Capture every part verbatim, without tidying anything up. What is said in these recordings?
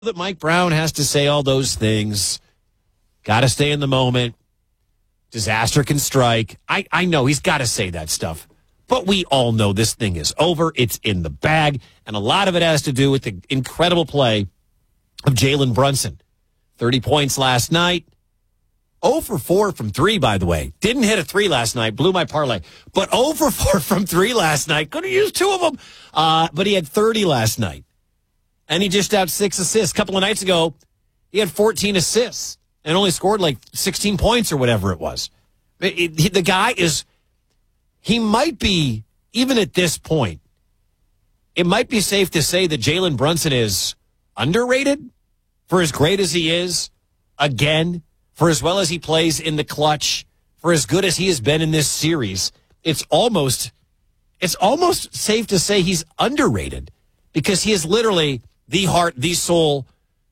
That Mike Brown has to say all those things. Got to stay in the moment. Disaster can strike. I, I know he's got to say that stuff. But we all know this thing is over. It's in the bag. And a lot of it has to do with the incredible play of Jalen Brunson. thirty points last night. oh for four from three, by the way. Didn't hit a three last night. Blew my parlay. But oh for four from three last night. Could have used two of them. Uh, but he had thirty last night. And he dished out six assists. A couple of nights ago, he had fourteen assists and only scored like sixteen points or whatever it was. It, it, the guy is, he might be, even at this point, it might be safe to say that Jalen Brunson is underrated for as great as he is, again, for as well as he plays in the clutch, for as good as he has been in this series. It's almost, it's almost safe to say he's underrated because he is literally the heart, the soul.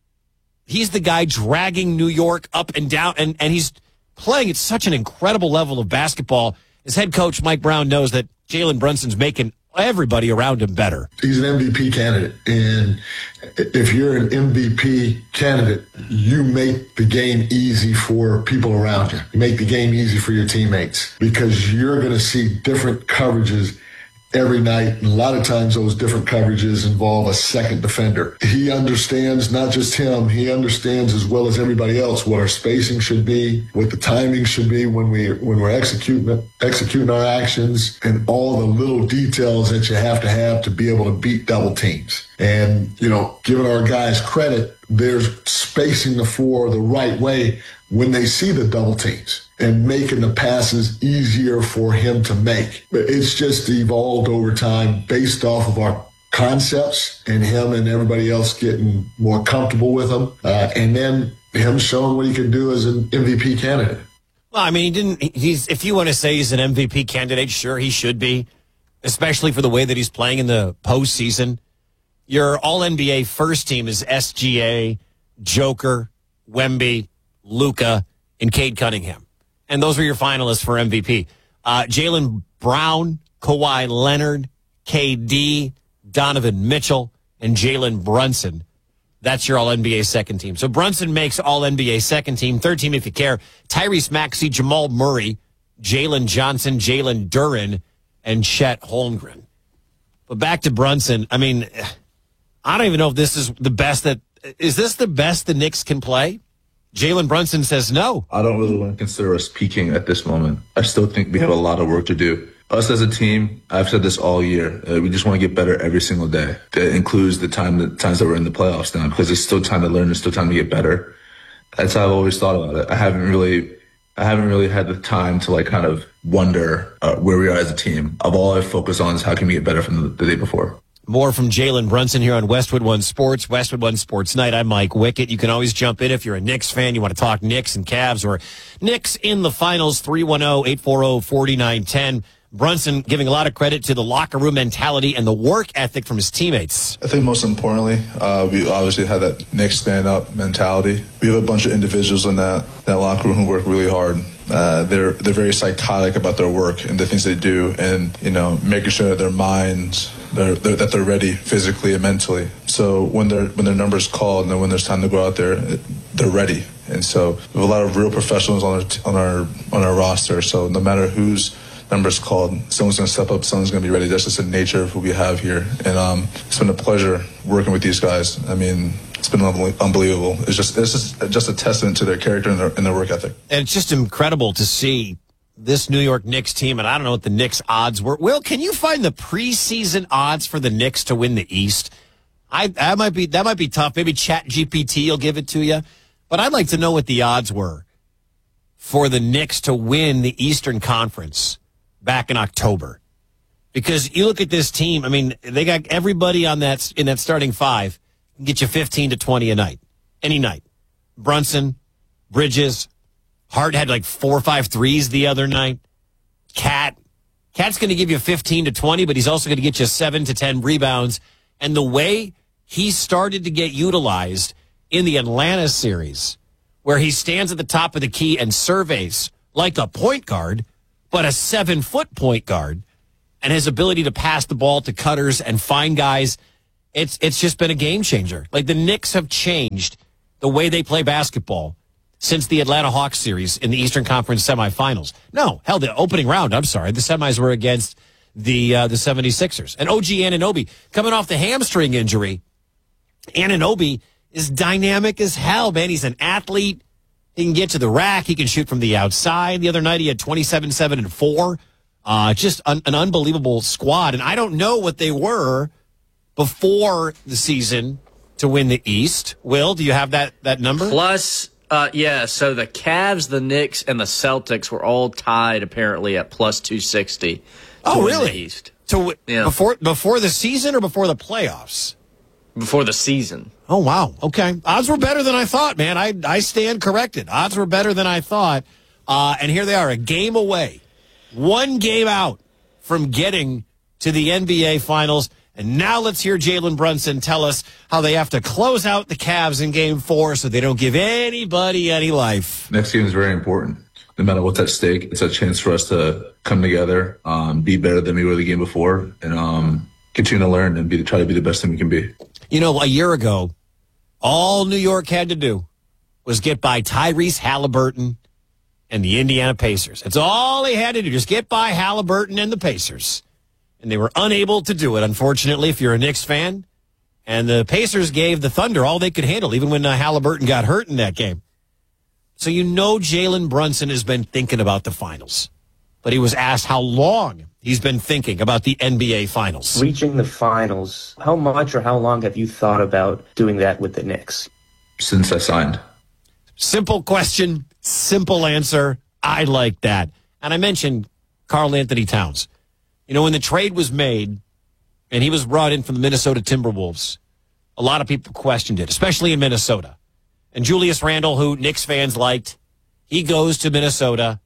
He's the guy dragging New York up and down, and, and he's playing at such an incredible level of basketball. His head coach, Mike Brown, knows that Jalen Brunson's making everybody around him better. He's an M V P candidate, and if you're an M V P candidate, you make the game easy for people around you. You make the game easy for your teammates because you're going to see different coverages every night. And a lot of times those different coverages involve a second defender. He understands, not just him, he understands as well as everybody else what our spacing should be, what the timing should be when we when we're executing executing our actions, and all the little details that you have to have to be able to beat double teams. And, you know, giving our guys credit, they're spacing the floor the right way when they see the double teams and making the passes easier for him to make. But it's just evolved over time based off of our concepts and him and everybody else getting more comfortable with them. Uh, and then him showing what he can do as an M V P candidate. Well, I mean, he didn't, he's, if you want to say he's an M V P candidate, sure, he should be, especially for the way that he's playing in the postseason. Your all N B A first team is S G A, Joker, Wemby, Luka, and Cade Cunningham. And those were your finalists for M V P. Uh, Jaylen Brown, Kawhi Leonard, K D, Donovan Mitchell, and Jalen Brunson. That's your all N B A second team. So Brunson makes all N B A second team. Third team, if you care, Tyrese Maxey, Jamal Murray, Jalen Johnson, Jalen Duren, and Chet Holmgren. But back to Brunson. I mean, I don't even know if this is the best that, is this the best the Knicks can play? Jalen Brunson says no. I don't really want to consider us peaking at this moment. I still think we have a lot of work to do. Us as a team, I've said this all year, uh, we just want to get better every single day. That includes the time, the times that we're in the playoffs now, because it's still time to learn, it's still time to get better. That's how I've always thought about it. I haven't really, I haven't really had the time to like kind of wonder uh, where we are as a team. Of all I focus on is how can we get better from the, the day before. More from Jalen Brunson here on Westwood One Sports, Westwood One Sports Night. I'm Mike Wickett. You can always jump in if you're a Knicks fan. You want to talk Knicks and Cavs or Knicks in the finals, three one zero, eight four zero, four nine one zero. Brunson giving a lot of credit to the locker room mentality and the work ethic from his teammates. I think most importantly, uh, we obviously had that Knicks stand-up mentality. We have a bunch of individuals in that, that locker room who work really hard. Uh, they're they're very psychotic about their work and the things they do, and you know, making sure that their minds they're, they're, that they're ready physically and mentally. So when their when their number's called and then when there's time to go out there, they're ready. And so we have a lot of real professionals on our on our on our roster. So no matter who's number's called, someone's going to step up, someone's going to be ready. That's just the nature of who we have here. And um, it's been a pleasure working with these guys. I mean, it's been unbelievable. It's just it's just, just a testament to their character and their, and their work ethic. And it's just incredible to see this New York Knicks team, and I don't know what the Knicks odds were. Will, can you find the preseason odds for the Knicks to win the East? I that might be that might be tough. Maybe Chat G P T will give it to you. But I'd like to know what the odds were for the Knicks to win the Eastern Conference back in October. Because you look at this team, I mean, they got everybody on that in that starting five can get you fifteen to twenty a night, any night. Brunson, Bridges, Hart had like four or five threes the other night. Cat, Cat's going to give you fifteen to twenty, but he's also going to get you seven to ten rebounds. And the way he started to get utilized in the Atlanta series, where he stands at the top of the key and surveys like a point guard, but a seven-foot point guard, and his ability to pass the ball to cutters and find guys. It's it's just been a game changer. Like, the Knicks have changed the way they play basketball since the Atlanta Hawks series in the Eastern Conference semifinals. No, hell, the opening round, I'm sorry. The semis were against the uh, the seventy-sixers. And O G Anunoby, coming off the hamstring injury, Anunoby is dynamic as hell, man. He's an athlete. He can get to the rack. He can shoot from the outside. The other night he had twenty-seven, seven, and four. Uh, just un- an unbelievable squad. And I don't know what they were before the season to win the East. Will, do you have that, that number? Plus, uh, yeah, so the Cavs, the Knicks, and the Celtics were all tied apparently at plus two sixty. Oh, really? The East. To, yeah. before, before the season or before the playoffs? Before the season. Oh, wow. Okay. Odds were better than I thought, man. I, I stand corrected. Odds were better than I thought. Uh, and here they are, a game away. One game out from getting to the N B A Finals. And now let's hear Jalen Brunson tell us how they have to close out the Cavs in game four so they don't give anybody any life. Next game is very important. No matter what's at stake, it's a chance for us to come together, um, be better than we were the game before, and um, continue to learn and be try to be the best thing we can be. You know, a year ago, all New York had to do was get by Tyrese Halliburton and the Indiana Pacers. That's all they had to do, just get by Halliburton and the Pacers. And they were unable to do it, unfortunately, if you're a Knicks fan. And the Pacers gave the Thunder all they could handle, even when uh, Halliburton got hurt in that game. So you know Jalen Brunson has been thinking about the finals. But he was asked how long he's been thinking about the N B A Finals. Reaching the finals, how much or how long have you thought about doing that with the Knicks? Since I signed. Simple question, simple answer. I like that. And I mentioned Karl Anthony Towns. You know, when the trade was made and he was brought in from the Minnesota Timberwolves, a lot of people questioned it, especially in Minnesota. And Julius Randle, who Knicks fans liked, he goes to Minnesota.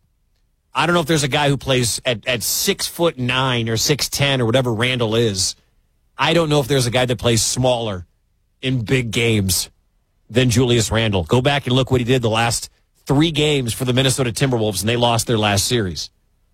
I don't know if there's a guy who plays at, at six foot nine or six ten or whatever Randle is. I don't know if there's a guy that plays smaller in big games than Julius Randle. Go back and look what he did the last three games for the Minnesota Timberwolves, and they lost their last series.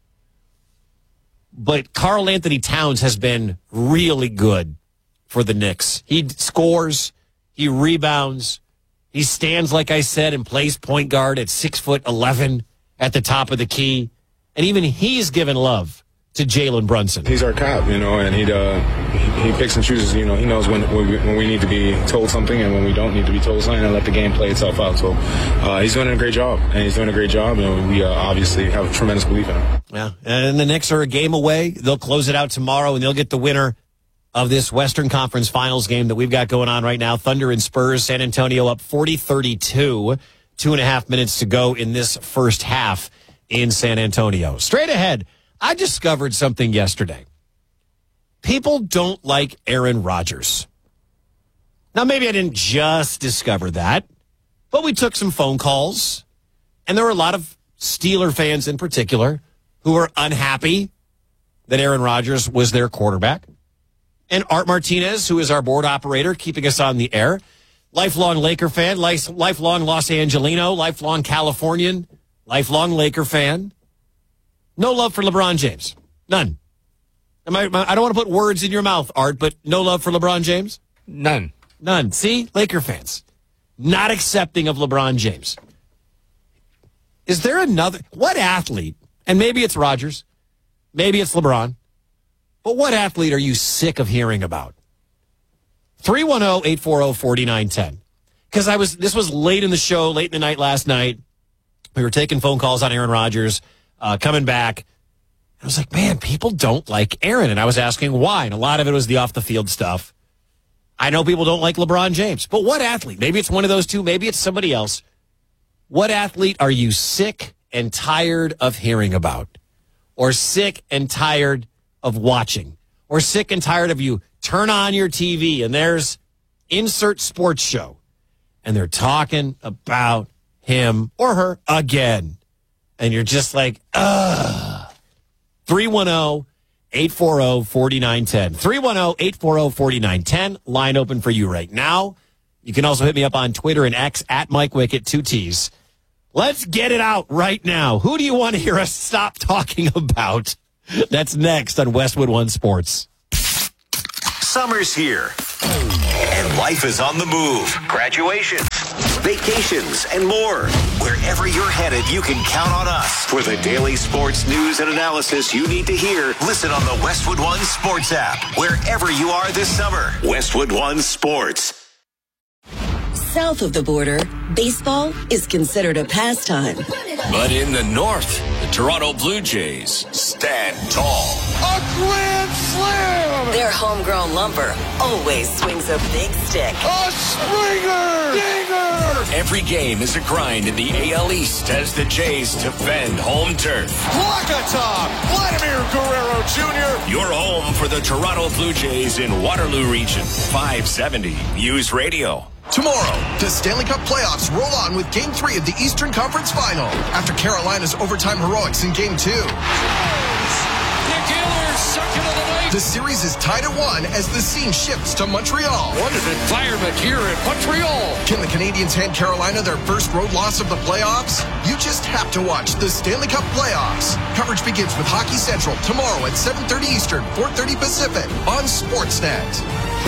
But Karl Anthony Towns has been really good for the Knicks. He scores, he rebounds, he stands, like I said, and plays point guard at six foot eleven at the top of the key. And even he's given love to Jalen Brunson. He's our cop, you know, and he uh, he, he picks and chooses. You know, he knows when when we, when we need to be told something and when we don't need to be told something, and let the game play itself out. So uh, he's doing a great job, and he's doing a great job, and we uh, obviously have a tremendous belief in him. Yeah, and the Knicks are a game away. They'll close it out tomorrow, and they'll get the winner of this Western Conference Finals game that we've got going on right now. Thunder and Spurs, San Antonio up forty thirty-two. Two and a half minutes to go in this first half in San Antonio. Straight ahead, I discovered something yesterday. People don't like Aaron Rodgers. Now, maybe I didn't just discover that, but we took some phone calls, and there were a lot of Steeler fans in particular who were unhappy that Aaron Rodgers was their quarterback. And Art Martinez, who is our board operator, keeping us on the air, lifelong Laker fan, life, lifelong Los Angelino, lifelong Californian, lifelong Laker fan. No love for LeBron James. None. Am I, I don't want to put words in your mouth, Art, but no love for LeBron James? None. None. See? Laker fans. Not accepting of LeBron James. Is there another... What athlete, and maybe it's Rodgers, maybe it's LeBron, but what athlete are you sick of hearing about? three one zero, eight four zero, four nine one zero. Because I was, this was late in the show, late in the night last night. We were taking phone calls on Aaron Rodgers, uh, coming back. I was like, man, people don't like Aaron. And I was asking why. And a lot of it was the off the field stuff. I know people don't like LeBron James, but what athlete? Maybe it's one of those two. Maybe it's somebody else. What athlete are you sick and tired of hearing about? Or sick and tired of watching? Or sick and tired of you turn on your T V and there's insert sports show and they're talking about him or her again. And you're just like, ugh. three one zero, eight four zero, four nine one zero. three one zero, eight four zero, four nine one zero. Line open for you right now. You can also hit me up on Twitter and X at Mike Wickett, two T's. Let's get it out right now. Who do you want to hear us stop talking about? That's next on Westwood One Sports. Summer's here, And life is on the move. Graduations, vacations, and more. Wherever you're headed, you can count on us. For the daily sports news and analysis you need to hear, listen on the Westwood One Sports app. Wherever you are this summer, Westwood One Sports. South of the border, baseball is considered a pastime. But in the north, the Toronto Blue Jays stand tall. A grand slam! Their homegrown lumber always swings a big stick. A Springer! Dinger! Every game is a grind in the A L East as the Jays defend home turf. Wakata! Vladimir Guerrero Junior Your home for the Toronto Blue Jays in Waterloo Region. five seventy News Radio. Tomorrow, the Stanley Cup playoffs roll on with Game three of the Eastern Conference Final after Carolina's overtime heroics in Game two. Nick Ehlers, second of the night. The series is tied at one as the scene shifts to Montreal. What an environment here in Montreal. Can the Canadiens hand Carolina their first road loss of the playoffs? You just have to watch the Stanley Cup playoffs. Coverage begins with Hockey Central tomorrow at seven thirty Eastern, four thirty Pacific on Sportsnet.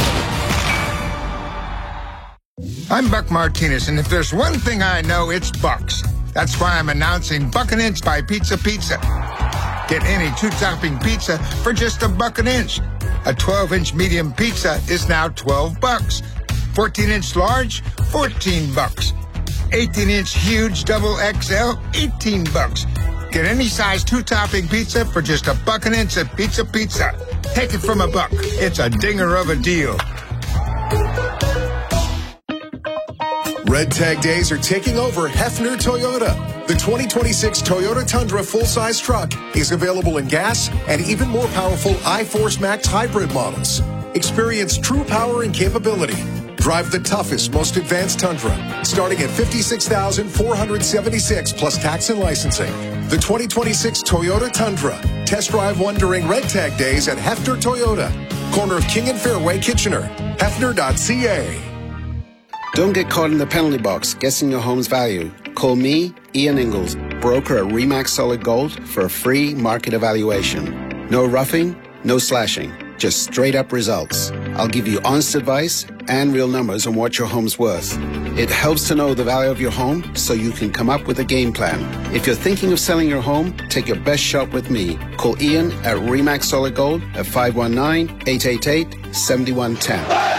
I'm Buck Martinez, and if there's one thing I know, it's Bucks. That's why I'm announcing Buck an Inch by Pizza Pizza. Get any two-topping pizza for just a buck an inch. A twelve-inch medium pizza is now twelve bucks. fourteen-inch large, fourteen bucks. eighteen-inch huge double X L, eighteen bucks. Get any size two-topping pizza for just a buck an inch at Pizza Pizza. Take it from a buck. It's a dinger of a deal. Red Tag Days are taking over Hefner Toyota. The twenty twenty-six Toyota Tundra full-size truck is available in gas and even more powerful iForce Max hybrid models. Experience true power and capability. Drive the toughest, most advanced Tundra, starting at fifty-six thousand four hundred seventy-six dollars plus tax and licensing. The twenty twenty-six Toyota Tundra. Test drive one during Red Tag Days at Hefner Toyota, corner of King and Fairway, Kitchener. Hefner dot C A. Don't get caught in the penalty box guessing your home's value. Call me, Ian Ingalls, broker at Remax Solid Gold, for a free market evaluation. No roughing, no slashing, just straight up results. I'll give you honest advice and real numbers on what your home's worth. It helps to know the value of your home so you can come up with a game plan. If you're thinking of selling your home, take your best shot with me. Call Ian at Remax Solid Gold at five one nine, eight eight eight, seven one one zero.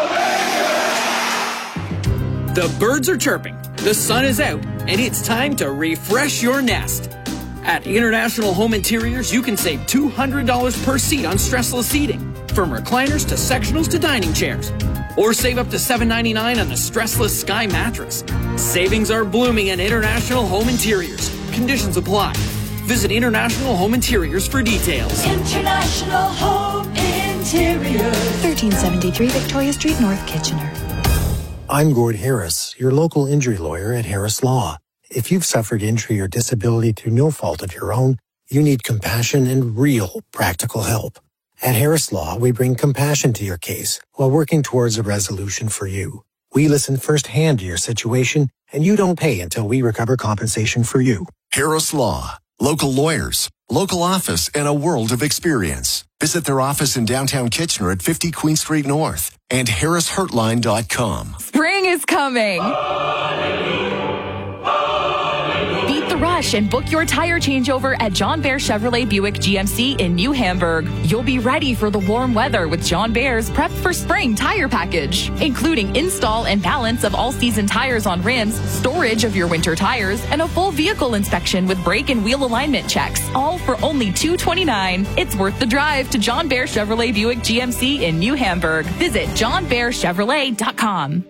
The birds are chirping, the sun is out, and it's time to refresh your nest. At International Home Interiors, you can save two hundred dollars per seat on stressless seating, from recliners to sectionals to dining chairs. Or save up to seven ninety-nine on the stressless Sky mattress. Savings are blooming at International Home Interiors. Conditions apply. Visit International Home Interiors for details. International Home Interiors. thirteen seventy-three Victoria Street, North Kitchener. I'm Gord Harris, your local injury lawyer at Harris Law. If you've suffered injury or disability through no fault of your own, you need compassion and real practical help. At Harris Law, we bring compassion to your case while working towards a resolution for you. We listen firsthand to your situation, and you don't pay until we recover compensation for you. Harris Law. Local lawyers, local office, and a world of experience. Visit their office in downtown Kitchener at fifty Queen Street North and harris hurtline dot com. Spring is coming. Beat the rush and book your tire changeover at John Bear Chevrolet Buick G M C in New Hamburg. You'll be ready for the warm weather with John Bear's Prep for Spring tire package, including install and balance of all-season tires on rims, storage of your winter tires, and a full vehicle inspection with brake and wheel alignment checks, all for only two hundred twenty-nine dollars. It's worth the drive to John Bear Chevrolet Buick G M C in New Hamburg. Visit john bear chevrolet dot com.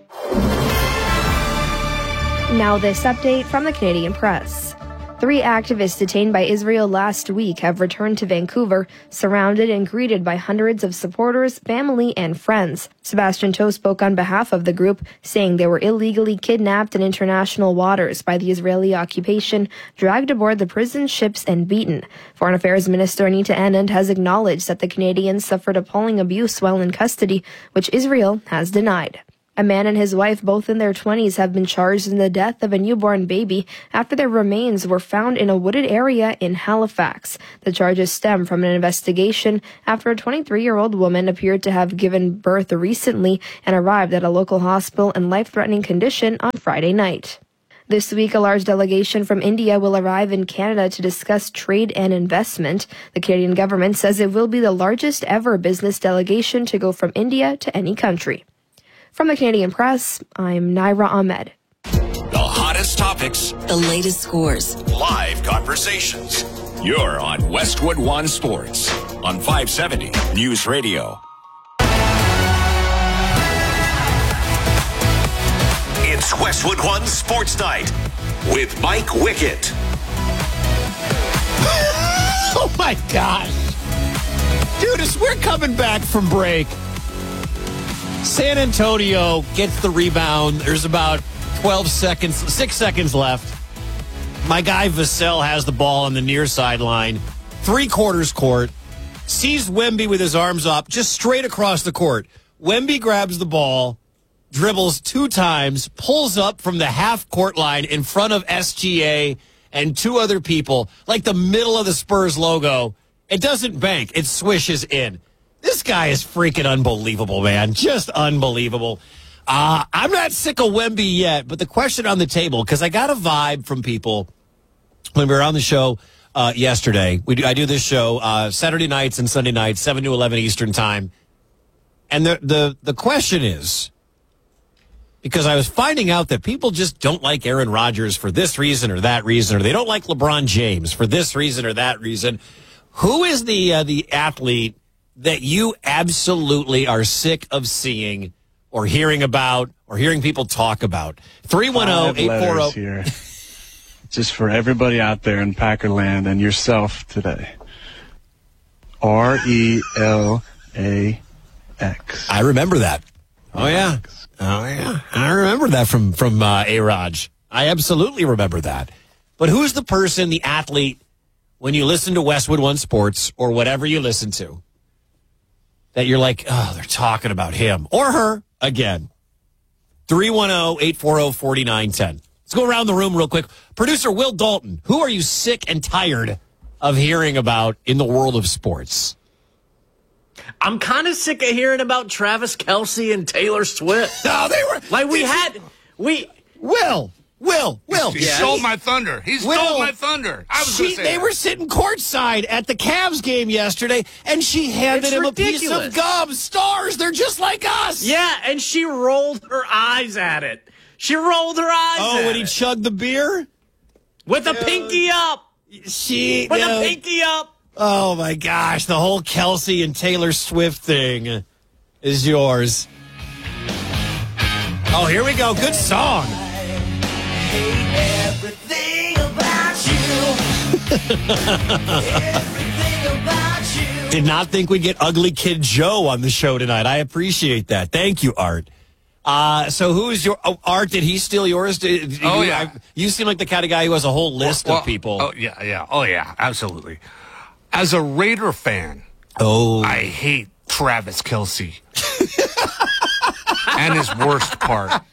Now this update from the Canadian Press. Three activists detained by Israel last week have returned to Vancouver, surrounded and greeted by hundreds of supporters, family, and friends. Sebastian Toe spoke on behalf of the group, saying they were illegally kidnapped in international waters by the Israeli occupation, dragged aboard the prison ships, and beaten. Foreign Affairs Minister Anita Anand has acknowledged that the Canadians suffered appalling abuse while in custody, which Israel has denied. A man and his wife, both in their twenties, have been charged in the death of a newborn baby after their remains were found in a wooded area in Halifax. The charges stem from an investigation after a twenty-three-year-old woman appeared to have given birth recently and arrived at a local hospital in life-threatening condition on Friday night. This week, a large delegation from India will arrive in Canada to discuss trade and investment. The Canadian government says it will be the largest ever business delegation to go from India to any country. From the Canadian Press, I'm Naira Ahmed. The hottest topics, the latest scores, live conversations. You're on Westwood One Sports on five seventy News Radio. It's Westwood One Sports Night with Mike Wickett. Oh my gosh. Dude, as we're coming back from break, San Antonio gets the rebound. There's about twelve seconds, six seconds left. My guy Vassell has the ball on the near sideline, three quarters court, sees Wemby with his arms up, just straight across the court. Wemby grabs the ball, dribbles two times, pulls up from the half court line in front of S G A and two other people, like the middle of the Spurs logo. It doesn't bank. It swishes in. This guy is freaking unbelievable, man. Just unbelievable. Uh, I'm not sick of Wemby yet, but the question on the table, because I got a vibe from people when we were on the show uh, yesterday. We do, I do this show uh, Saturday nights and Sunday nights, seven to eleven Eastern time. And the, the, the question is, because I was finding out that people just don't like Aaron Rodgers for this reason or that reason, or they don't like LeBron James for this reason or that reason. Who is the uh, the athlete that you absolutely are sick of seeing or hearing about or hearing people talk about? three one zero, eight four zero here. Just for everybody out there in Packerland and yourself today. R E L A X. I remember that. Oh, yeah. Oh, yeah. I remember that from, from uh, A-Raj. I absolutely remember that. But who's the person, the athlete, when you listen to Westwood One Sports or whatever you listen to, that you're like, oh, they're talking about him or her again? three one zero, eight four zero, four nine one zero. Let's go around the room real quick. Producer Will Dalton, who are you sick and tired of hearing about in the world of sports? I'm kind of sick of hearing about Travis Kelce and Taylor Swift. No, they were like we had we Will. Will, Will. He yeah. stole my thunder. He stole Will, my thunder. I was she, say They that. were sitting courtside at the Cavs game yesterday, and she handed it's him ridiculous. a piece of gum. Stars, they're just like us. Yeah, and she rolled her eyes at it. She rolled her eyes oh, at when he it. chugged the beer? With a pinky up. She, With no. a pinky up. Oh, my gosh. The whole Kelce and Taylor Swift thing is yours. Oh, here we go. Good song. Everything about you. Everything about you. Did not think we'd get Ugly Kid Joe on the show tonight. I appreciate that. Thank you, Art. Uh, so who's your oh, Art? Did he steal yours? Did, did oh you, yeah. I, you seem like the kind of guy who has a whole list well, of people. Oh yeah, yeah. Oh yeah, absolutely. As a Raider fan, oh, I hate Travis Kelce. And his worst part.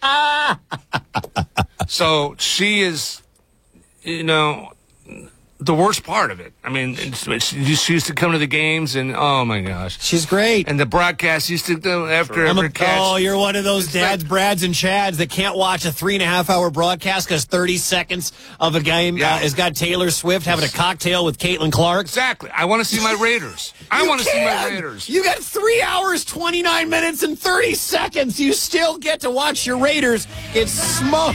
So she is, you know, the worst part of it. I mean, it's, it's, she used to come to the games, and oh my gosh, she's great. And the broadcast used to do after Sure. every a, catch. Oh, you're one of those it's dads, like, Brads, and Chads that can't watch a three and a half hour broadcast because thirty seconds of a game yeah. uh, has got Taylor Swift having a cocktail with Caitlin Clark. Exactly. I want to see my Raiders. I want to see my Raiders. You got three hours, twenty-nine minutes, and thirty seconds. You still get to watch your Raiders get smoked.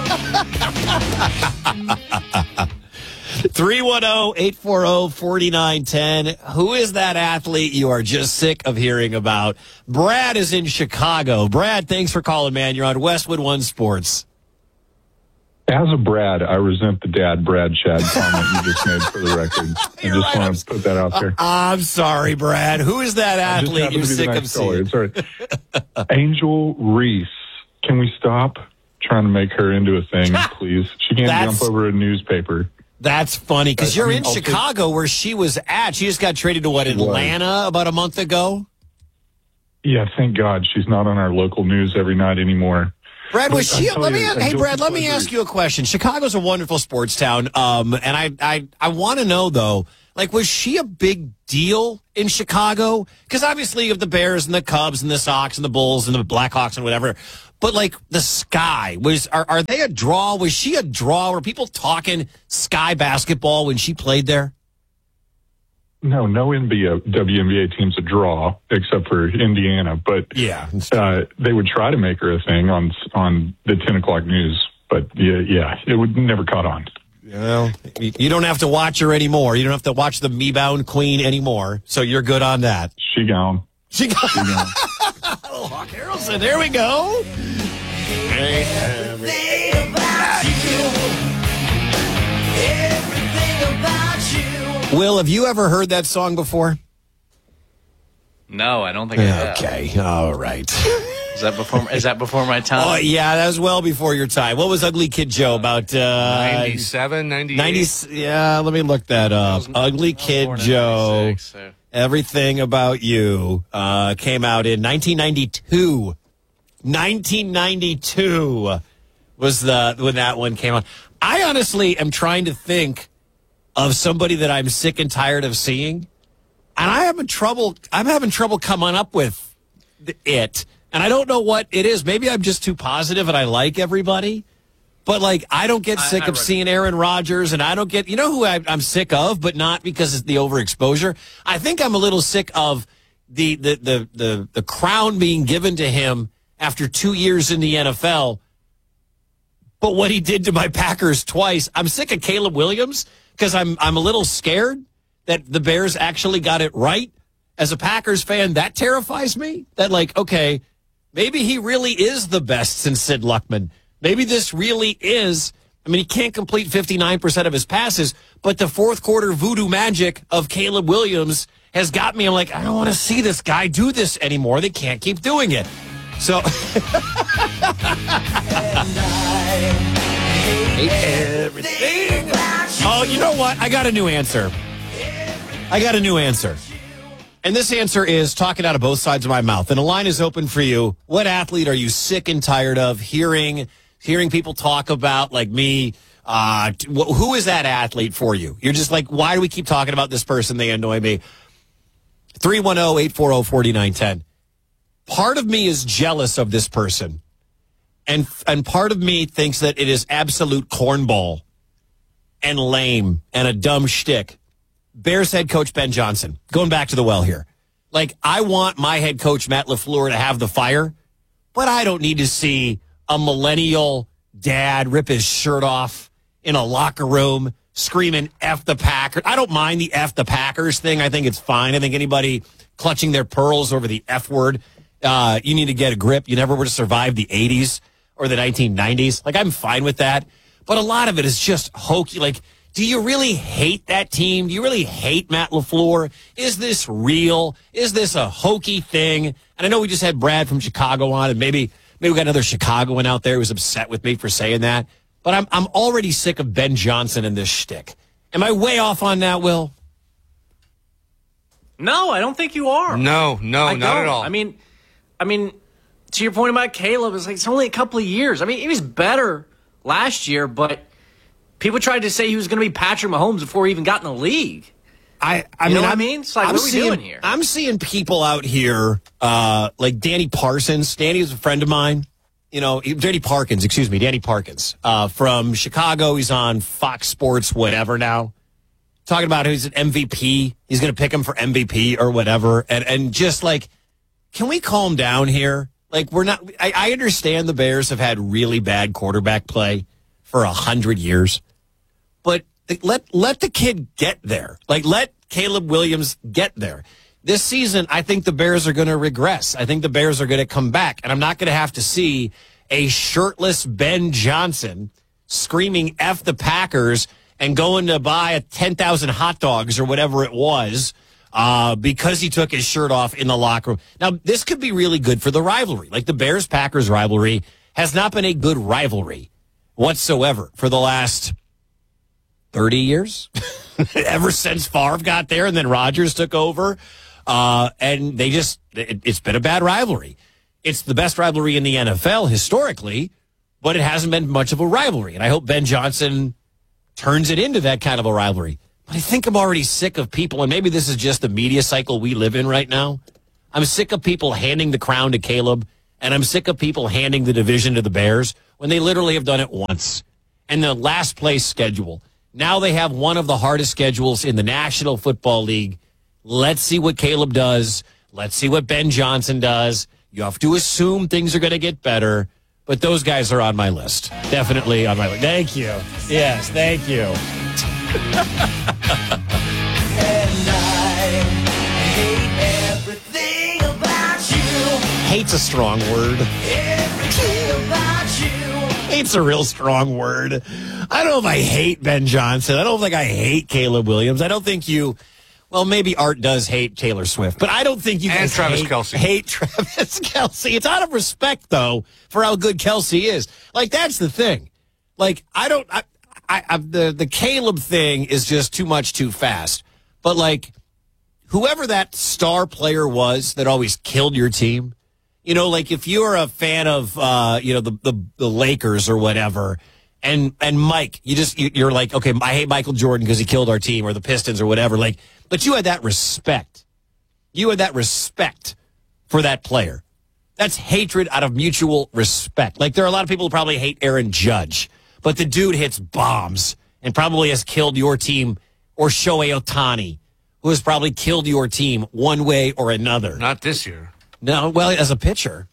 three one zero, eight four zero, four nine one zero. Who is that athlete you are just sick of hearing about? Brad is in Chicago. Brad, thanks for calling, man. You're on Westwood One Sports. As a Brad, I resent the dad, Brad Chad comment you just made for the record. I just right. want to put that out there. Uh, I'm sorry, Brad. Who is that athlete you're sick of seeing? Sorry. Angel Reese. Can we stop trying to make her into a thing, please? She can't That's... jump over a newspaper. That's funny because you're I mean, in I'll Chicago take... where she was at. She just got traded to what, Atlanta about a month ago? Yeah, thank God she's not on our local news every night anymore. Brad, was But I she? tell Let me. you, Hey, guilty Brad, let me pleasure- ask you a question. Chicago's a wonderful sports town, um, and I, I, I want to know though, like, was she a big deal in Chicago? Because obviously you have the Bears and the Cubs and the Sox and the Bulls and the Blackhawks and whatever. But like the Sky was, are, are they a draw? Was she a draw? Were people talking Sky basketball when she played there? No, no N B A, W N B A team's a draw except for Indiana. But yeah, uh, they would try to make her a thing on on the ten o'clock news. But yeah, yeah, it would never caught on. Well, you don't have to watch her anymore. You don't have to watch the Me-Bound Queen anymore. So you're good on that. She gone. She gone. She gone. Oh, Hawk Harrelson, there we go. Everything about you. Everything about you. Will, have you ever heard that song before? No, I don't think I have. Okay, all right. Is that before? Is that before my time? Oh, yeah, that was well before your time. What was Ugly Kid Joe about? Uh, ninety-seven, ninety-eight ninety, yeah, let me look that up. Ugly Kid Joe. So. Everything About You uh, came out in nineteen ninety-two. nineteen ninety-two was the when that one came out. I honestly am trying to think of somebody that I'm sick and tired of seeing, and I having trouble. I'm having trouble coming up with it. And I don't know what it is. Maybe I'm just too positive and I like everybody. But, like, I don't get sick I, I of seeing Aaron Rodgers, and I don't get, you know who I, I'm sick of, but not because it's the overexposure. I think I'm a little sick of the, the, the, the, the crown being given to him after two years in the N F L. But what he did to my Packers twice, I'm sick of Caleb Williams because I'm, I'm a little scared that the Bears actually got it right. As a Packers fan, that terrifies me. That, like, okay, maybe he really is the best since Sid Luckman. Maybe this really is, I mean, he can't complete fifty-nine percent of his passes, but the fourth quarter voodoo magic of Caleb Williams has got me. I'm like, I don't want to see this guy do this anymore. They can't keep doing it. So, hate everything. Oh, you know what? I got a new answer. I got a new answer. And this answer is talking out of both sides of my mouth. And the line is open for you. What athlete are you sick and tired of hearing hearing people talk about, like me? Uh, who is that athlete for you? You're just like, why do we keep talking about this person? They annoy me. three one zero, eight four zero, four nine one zero. Part of me is jealous of this person. And, and part of me thinks that it is absolute cornball and lame and a dumb shtick. Bears head coach Ben Johnson, going back to the well here. Like, I want my head coach, Matt LaFleur, to have the fire, but I don't need to see a millennial dad rip his shirt off in a locker room screaming F the Packers. I don't mind the F the Packers thing. I think it's fine. I think anybody clutching their pearls over the F word, uh, you need to get a grip. You never would have survived the eighties or the nineteen nineties. Like, I'm fine with that. But a lot of it is just hokey. Like, do you really hate that team? Do you really hate Matt LaFleur? Is this real? Is this a hokey thing? And I know we just had Brad from Chicago on, and maybe maybe we got another Chicagoan out there who's upset with me for saying that. But I'm I'm already sick of Ben Johnson and this shtick. Am I way off on that, Will? No, I don't think you are. No, no, I not don't. at all. I mean, I mean, to your point about Caleb, it's like it's only a couple of years. I mean, he was better last year, but people tried to say he was going to be Patrick Mahomes before he even got in the league. I, I you mean, know what I'm, I mean? It's like, I'm what are we seeing, doing here? I'm seeing people out here, uh, like Danny Parsons. Danny is a friend of mine. You know, Danny Parkins, excuse me, Danny Parkins, uh, from Chicago. He's on Fox Sports, whatever now. Talking about who's an M V P. He's going to pick him for M V P or whatever. And, and just like, can we calm down here? Like, we're not, I, I understand the Bears have had really bad quarterback play for a hundred years, but let, let the kid get there. Like, let Caleb Williams get there. This season, I think the Bears are going to regress. I think the Bears are going to come back, and I'm not going to have to see a shirtless Ben Johnson screaming F the Packers and going to buy ten thousand hot dogs or whatever it was uh, because he took his shirt off in the locker room. Now, this could be really good for the rivalry. Like, the Bears-Packers rivalry has not been a good rivalry whatsoever for the last thirty years, ever since Favre got there and then Rodgers took over. Uh, and they just, it, it's been a bad rivalry. It's the best rivalry in the N F L historically, but it hasn't been much of a rivalry. And I hope Ben Johnson turns it into that kind of a rivalry. But I think I'm already sick of people, and maybe this is just the media cycle we live in right now. I'm sick of people handing the crown to Caleb, and I'm sick of people handing the division to the Bears when they literally have done it once. And the last place schedule. Now they have one of the hardest schedules in the National Football League. Let's see what Caleb does. Let's see what Ben Johnson does. You have to assume things are going to get better, but those guys are on my list. Definitely on my list. Thank you. Yes, thank you. And I hate everything about you. Hate's a strong word. Everything about you. Hate's a real strong word. I don't know if I hate Ben Johnson. I don't think I hate Caleb Williams. I don't think you... Well, maybe Art does hate Taylor Swift, but I don't think you and guys Travis hate, Kelce. hate Travis Kelce. It's out of respect, though, for how good Kelce is. Like, that's the thing. Like, I don't... I, I, I, the, the Caleb thing is just too much too fast. But, like, whoever that star player was that always killed your team, you know, like if you're a fan of, uh, you know, the, the, the Lakers or whatever, and and Mike, you just, you're like, okay, I hate Michael Jordan because he killed our team, or the Pistons or whatever. Like, but you had that respect. You had that respect for that player. That's hatred out of mutual respect. Like, there are a lot of people who probably hate Aaron Judge, but the dude hits bombs and probably has killed your team, or Shohei Ohtani, who has probably killed your team one way or another. Not this year. No, well, as a pitcher.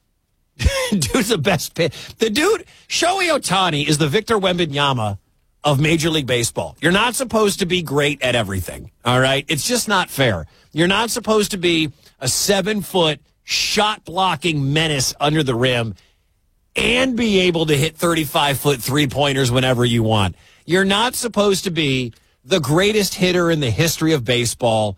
Dude's the best pitch. The dude, Shohei Ohtani, is the Victor Wembanyama of Major League Baseball. You're not supposed to be great at everything, all right? It's just not fair. You're not supposed to be a seven-foot, shot-blocking menace under the rim and be able to hit thirty-five-foot three-pointers whenever you want. You're not supposed to be the greatest hitter in the history of baseball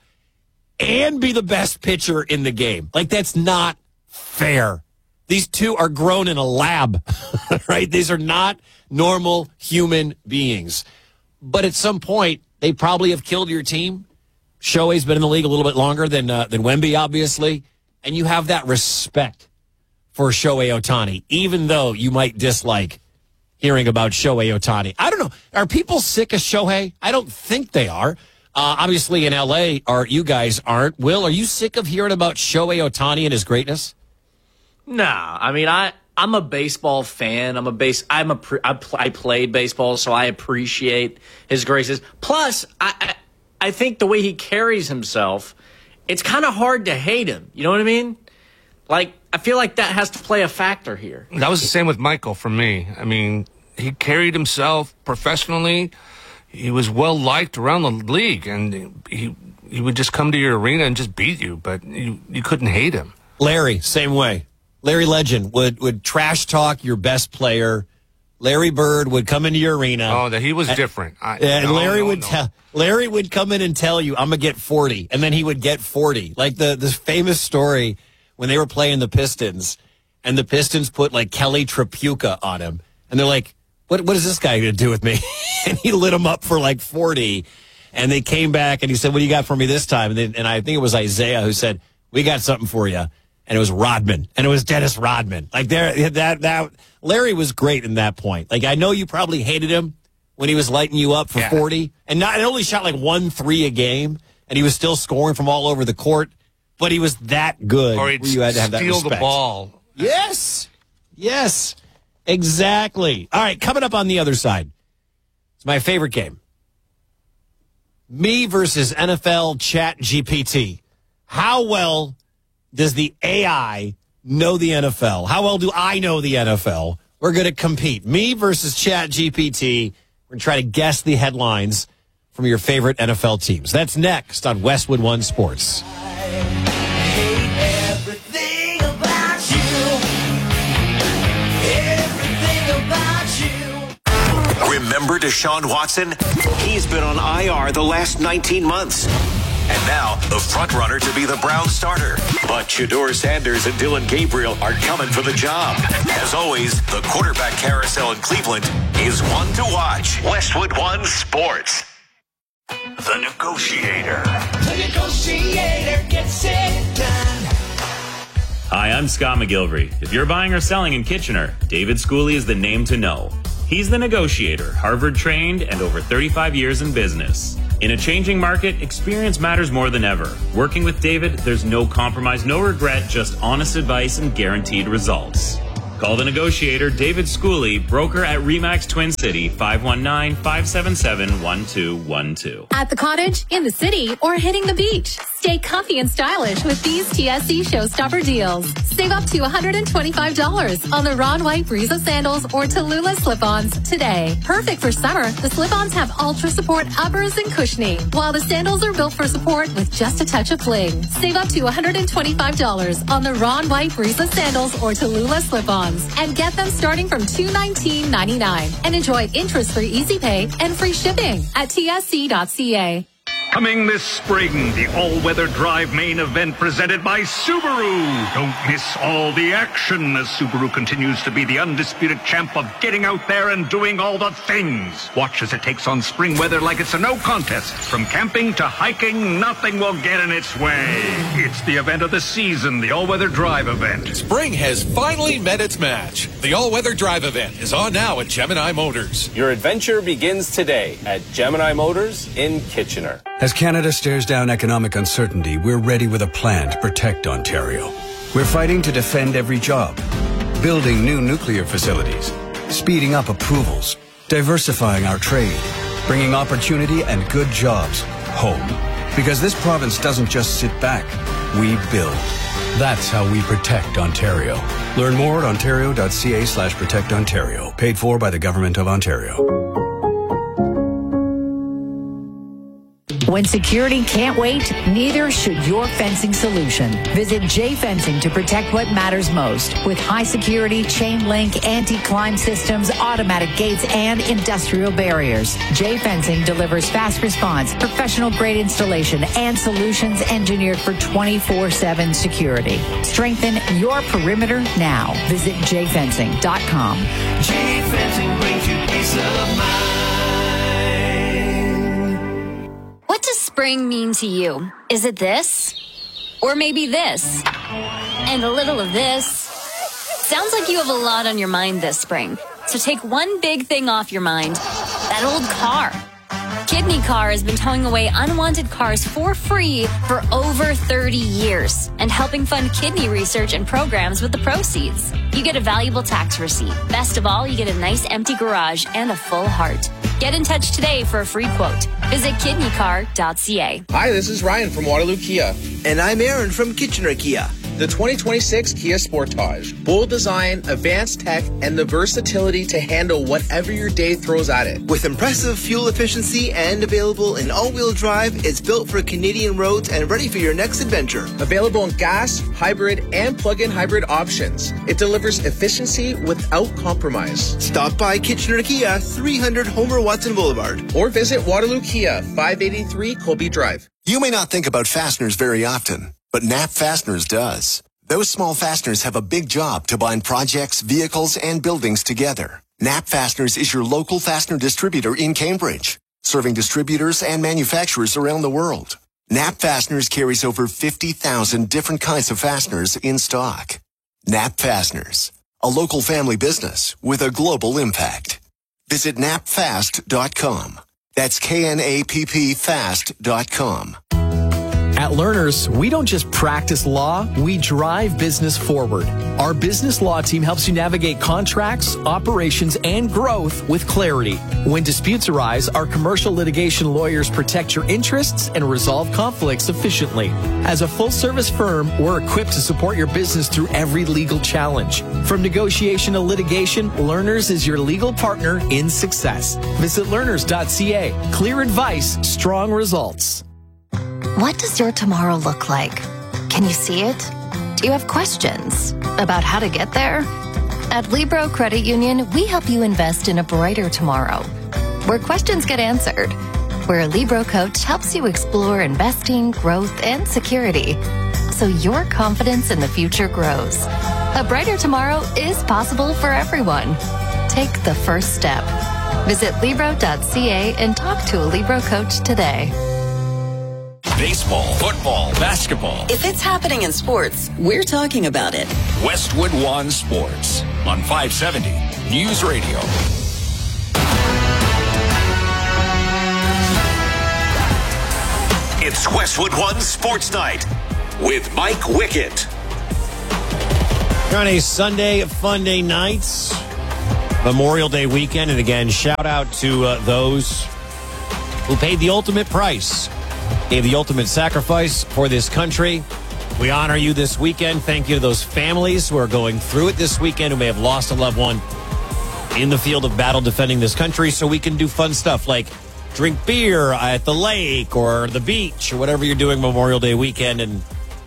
and be the best pitcher in the game. Like, that's not fair. These two are grown in a lab, right? These are not normal human beings. But at some point, they probably have killed your team. Shohei's been in the league a little bit longer than uh, than Wemby, obviously. And you have that respect for Shohei Ohtani, even though you might dislike hearing about Shohei Ohtani. I don't know. Are people sick of Shohei? I don't think they are. Uh, obviously, in L A, are you guys aren't. Will, are you sick of hearing about Shohei Ohtani and his greatness? No, I mean, I, I'm a baseball fan. I'm a base. I'm a. I, pl- I played baseball, so I appreciate his graces. Plus, I, I, I think the way he carries himself, it's kind of hard to hate him. You know what I mean? Like, I feel like that has to play a factor here. That was the same with Michael for me. I mean, he carried himself professionally. He was well liked around the league, and he he would just come to your arena and just beat you, but you you couldn't hate him. Larry, same way. Larry Legend would, would trash talk your best player. Larry Bird would come into your arena. Oh, that he was and, different. I, and no, Larry no, would no. tell Larry would come in and tell you, "I'm gonna get forty," and then he would get forty. Like the the famous story when they were playing the Pistons, and the Pistons put like Kelly Tripucka on him, and they're like, "What what is this guy gonna do with me?" And he lit him up for like forty, and they came back and he said, "What do you got for me this time?" And then, and I think it was Isaiah who said, "We got something for you." And it was Rodman, and it was Dennis Rodman. Like there, that that Larry was great in that point. Like, I know you probably hated him when he was lighting you up for yeah. forty, and not and only shot like one three a game, and he was still scoring from all over the court. But he was that good. Or he'd you had to have that steal respect. the ball. Yes, yes, exactly. All right, coming up on the other side, it's my favorite game. Me versus N F L Chat G P T. How well does the A I know the N F L? How well do I know the N F L? We're going to compete. Me versus Chat G P T. We're going to try to guess the headlines from your favorite N F L teams. That's next on Westwood One Sports. Everything about you. Everything about you. Remember Deshaun Watson? He's been on I R the last nineteen months. And now, the front-runner to be the Browns starter. But Shedeur Sanders and Dylan Gabriel are coming for the job. As always, the quarterback carousel in Cleveland is one to watch. Westwood One Sports. The Negotiator. The Negotiator gets it done. Hi, I'm Scott McGilvery. If you're buying or selling in Kitchener, David Schooley is the name to know. He's the Negotiator, Harvard-trained and over thirty-five years in business. In a changing market, experience matters more than ever. Working with David, there's no compromise, no regret, just honest advice and guaranteed results. Call the Negotiator, David Schooley, broker at Remax Twin City, five one nine, five seven seven, one two one two. At the cottage, in the city, or hitting the beach. Stay comfy and stylish with these T S C Showstopper deals. Save up to one hundred twenty-five dollars on the Ron White Briza sandals or Tallulah slip-ons today. Perfect for summer, the slip-ons have ultra support uppers and cushioning, while the sandals are built for support with just a touch of fling. Save up to one hundred twenty-five dollars on the Ron White Briza sandals or Tallulah slip-ons and get them starting from two hundred nineteen dollars and ninety-nine cents and enjoy interest-free easy pay and free shipping at T S C dot C A. Coming this spring, the all-weather drive main event presented by Subaru. Don't miss all the action as Subaru continues to be the undisputed champ of getting out there and doing all the things. Watch as it takes on spring weather like it's a no contest. From camping to hiking, nothing will get in its way. It's the event of the season, the all-weather drive event. Spring has finally met its match. The all-weather drive event is on now at Gemini Motors. Your adventure begins today at Gemini Motors in Kitchener. As Canada stares down economic uncertainty, we're ready with a plan to protect Ontario. We're fighting to defend every job, building new nuclear facilities, speeding up approvals, diversifying our trade, bringing opportunity and good jobs home. Because this province doesn't just sit back, we build. That's how we protect Ontario. Learn more at ontario.ca slash protect Ontario. Paid for by the Government of Ontario. When security can't wait, neither should your fencing solution. Visit J Fencing to protect what matters most. With high security, chain link, anti-climb systems, automatic gates, and industrial barriers. J Fencing delivers fast response, professional grade installation, and solutions engineered for twenty-four seven security. Strengthen your perimeter now. Visit j fencing dot com. J Fencing brings you peace of mind. What does spring mean to you? Is it this? Or maybe this? And a little of this? Sounds like you have a lot on your mind this spring. So take one big thing off your mind. That old car. Kidney Car has been towing away unwanted cars for free for over thirty years and helping fund kidney research and programs with the proceeds. You get a valuable tax receipt. Best of all, you get a nice empty garage and a full heart. Get in touch today for a free quote. Visit kidney car dot c a. Hi, this is Ryan from Waterloo Kia. And I'm Aaron from Kitchener Kia. The twenty twenty-six Kia Sportage. Bold design, advanced tech, and the versatility to handle whatever your day throws at it. With impressive fuel efficiency and available in all-wheel drive, it's built for Canadian roads and ready for your next adventure. Available in gas, hybrid, and plug-in hybrid options. It delivers efficiency without compromise. Stop by Kitchener Kia, three hundred Homer Watson Boulevard. Or visit Waterloo Kia, five eighty-three Colby Drive. You may not think about fasteners very often, but Knapp Fasteners does. Those small fasteners have a big job to bind projects, vehicles, and buildings together. Knapp Fasteners is your local fastener distributor in Cambridge, serving distributors and manufacturers around the world. Knapp Fasteners carries over fifty thousand different kinds of fasteners in stock. Knapp Fasteners, a local family business with a global impact. Visit knapp fast dot com. That's K N A P P fast dot com. At Learners, we don't just practice law, we drive business forward. Our business law team helps you navigate contracts, operations, and growth with clarity. When disputes arise, our commercial litigation lawyers protect your interests and resolve conflicts efficiently. As a full-service firm, we're equipped to support your business through every legal challenge. From negotiation to litigation, Learners is your legal partner in success. Visit learners dot c a. Clear advice, strong results. What does your tomorrow look like? Can you see it? Do you have questions about how to get there? At Libro Credit Union, we help you invest in a brighter tomorrow, where questions get answered, where a Libro coach helps you explore investing, growth, and security, so your confidence in the future grows. A brighter tomorrow is possible for everyone. Take the first step. Visit Libro dot C A and talk to a Libro coach today. Baseball, football, basketball. If it's happening in sports, we're talking about it. Westwood One Sports on five seventy News Radio. It's Westwood One Sports Night with Mike Wickett. On a Sunday fun day night, Memorial Day weekend, and again, shout out to uh, those who paid the ultimate price, gave the ultimate sacrifice for this country. We honor you this weekend. Thank you to those families who are going through it this weekend, who may have lost a loved one in the field of battle defending this country, so we can do fun stuff like drink beer at the lake or the beach or whatever you're doing Memorial Day weekend. And